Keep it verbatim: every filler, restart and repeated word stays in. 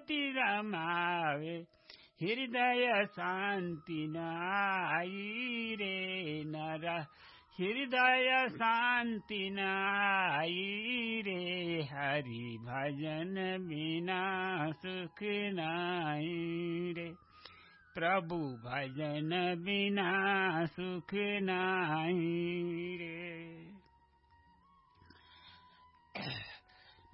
ज्योति रमावे, हृदय शांति नाई रे नर, हृदय शांति नाई रे, हरि भजन बिना सुख नाई रे, प्रभु भजन बिना सुख नाई रे।